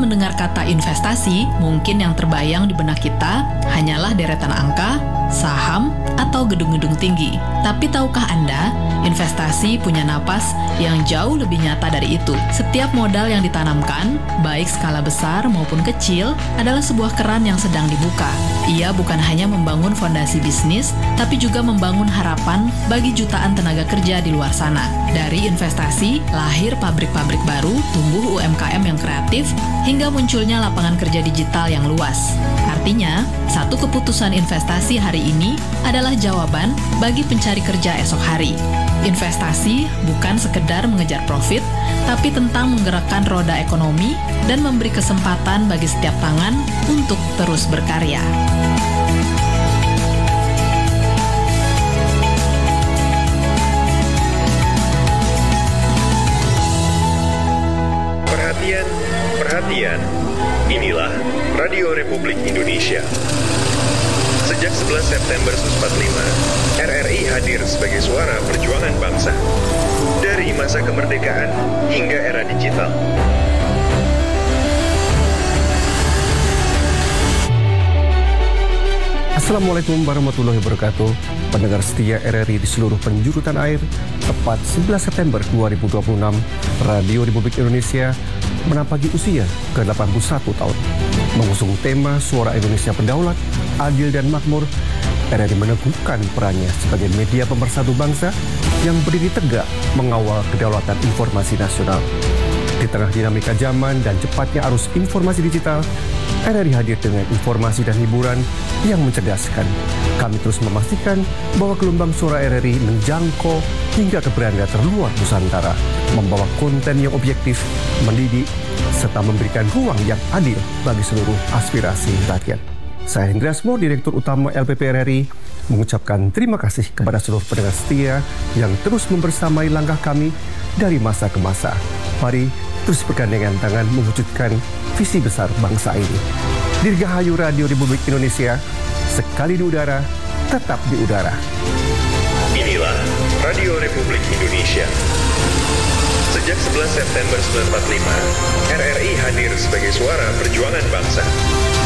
mendengar kata investasi, mungkin yang terbayang di benak kita hanyalah deretan angka, saham, atau gedung-gedung tinggi. Tapi tahukah Anda, investasi punya napas yang jauh lebih nyata dari itu. Setiap modal yang ditanamkan, baik skala besar maupun kecil, adalah sebuah keran yang sedang dibuka. Ia bukan hanya membangun fondasi bisnis, tapi juga membangun harapan bagi jutaan tenaga kerja di luar sana. Dari investasi, lahir pabrik-pabrik baru, tumbuh UMKM yang kreatif, hingga munculnya lapangan kerja digital yang luas. Artinya, satu keputusan investasi hari ini adalah jawaban bagi pencari kerja esok hari. Investasi bukan sekedar mengejar profit, tapi tentang menggerakkan roda ekonomi dan memberi kesempatan bagi setiap tangan untuk terus berkarya. Perhatian, inilah Radio Republik Indonesia. Sejak 11 September 1945, RRI hadir sebagai suara perjuangan bangsa. Dari masa kemerdekaan hingga era digital. Assalamualaikum warahmatullahi wabarakatuh. Pendengar setia RRI di seluruh penjuru tanah air, tepat 11 September 2026, Radio Republik Indonesia menapaki usia ke-81 tahun. Mengusung tema Suara Indonesia Berdaulat, Adil dan Makmur, RRI meneguhkan perannya sebagai media pemersatu bangsa yang berdiri tegak mengawal kedaulatan informasi nasional. Di tengah dinamika zaman dan cepatnya arus informasi digital, RRI hadir dengan informasi dan hiburan yang mencerdaskan. Kami terus memastikan bahwa gelombang suara RRI menjangkau hingga ke beranda terluar Nusantara, membawa konten yang objektif, mendidik, serta memberikan ruang yang adil bagi seluruh aspirasi rakyat. Saya Hendra Asmo, Direktur Utama LPP RRI, mengucapkan terima kasih kepada seluruh pendengar setia yang terus membersamai langkah kami dari masa ke masa. Mari terus bergandengan tangan mewujudkan visi besar bangsa ini. Dirgahayu Radio Republik Indonesia, sekali di udara, tetap di udara. Inilah Radio Republik Indonesia. Sejak 11 September 1945, RRI hadir sebagai suara perjuangan bangsa.